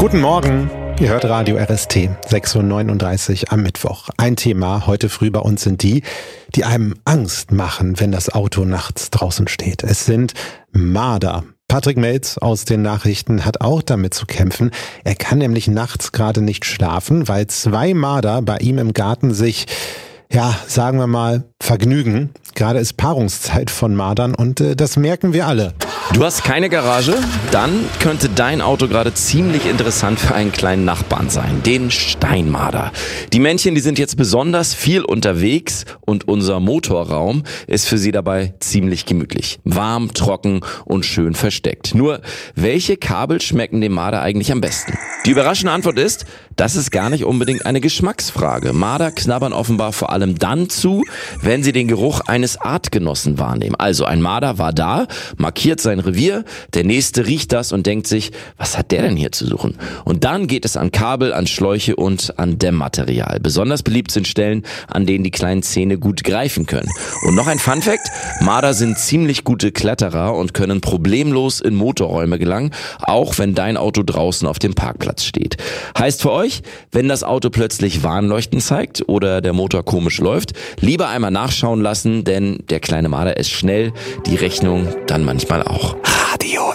Guten Morgen, ihr hört Radio RST, 6.39 Uhr am Mittwoch. Ein Thema heute früh bei uns sind die einem Angst machen, wenn das Auto nachts draußen steht. Es sind Marder. Patrick Melz aus den Nachrichten hat auch damit zu kämpfen. Er kann nämlich nachts gerade nicht schlafen, weil 2 Marder bei ihm im Garten sich, sagen wir mal, vergnügen. Gerade ist Paarungszeit von Mardern und das merken wir alle. Du hast keine Garage? Dann könnte dein Auto gerade ziemlich interessant für einen kleinen Nachbarn sein, den Steinmarder. Die Männchen, die sind jetzt besonders viel unterwegs und unser Motorraum ist für sie dabei ziemlich gemütlich. Warm, trocken und schön versteckt. Nur, welche Kabel schmecken dem Marder eigentlich am besten? Die überraschende Antwort ist, das ist gar nicht unbedingt eine Geschmacksfrage. Marder knabbern offenbar vor allem dann zu, wenn sie den Geruch eines Artgenossen wahrnehmen. Also ein Marder war da, markiert sein Revier, der nächste riecht das und denkt sich, was hat der denn hier zu suchen? Und dann geht es an Kabel, an Schläuche und an Dämmmaterial. Besonders beliebt sind Stellen, an denen die kleinen Zähne gut greifen können. Und noch ein Funfact, Marder sind ziemlich gute Kletterer und können problemlos in Motorräume gelangen, auch wenn dein Auto draußen auf dem Parkplatz steht. Heißt für euch, wenn das Auto plötzlich Warnleuchten zeigt oder der Motor komisch läuft, lieber einmal nachschauen lassen, denn der kleine Marder ist schnell, die Rechnung dann manchmal auch. Radio